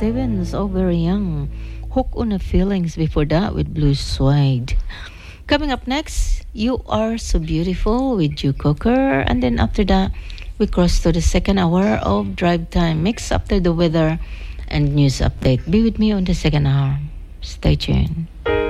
Stevens, oh, very young. Hook on the Feelings before that with Blue Suede. Coming up next, You Are So Beautiful with Joe Cocker. And then after that, we cross to the second hour of Drive Time Mix after the weather and news update. Be with me on the second hour. Stay tuned.